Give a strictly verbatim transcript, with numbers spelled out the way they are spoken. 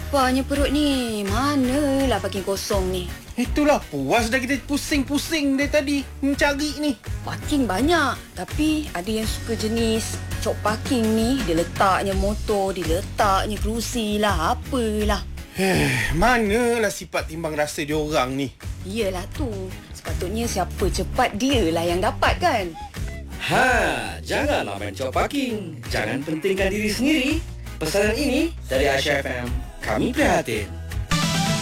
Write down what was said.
Laparnya perut ni. Manalah parking kosong ni. Itulah puas dah kita pusing-pusing dari tadi mencari ni. Parking banyak. Tapi ada yang suka jenis cop parking ni. Dia letaknya motor, dia letaknya kerusi lah. Apalah. Eh, manalah sifat timbang rasa dia orang ni. Iyalah tu. Sepatutnya siapa cepat dia lah yang dapat kan. Ha, janganlah main cop parking. Jangan pentingkan diri sendiri. Pesanan ini dari Aisyah F M. Kami prihatin.